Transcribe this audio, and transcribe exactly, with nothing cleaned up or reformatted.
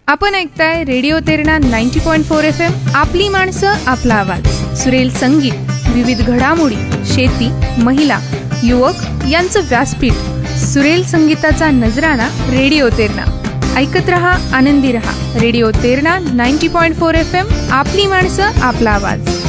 आपण ऐकताय radio Terna ninety point four F M. आपली माणसं आपला आवाज. सुरेल संगीत, विविध घडामोडी, शेती, महिला, युवक यांचं व्यासपीठ. सुरेल संगीताचा नजराणा रेडिओ तेरणा. ऐकत रहा, आनंदी रहा. Radio Terna ninety point four F M. आपली माणसं आपला आवाज.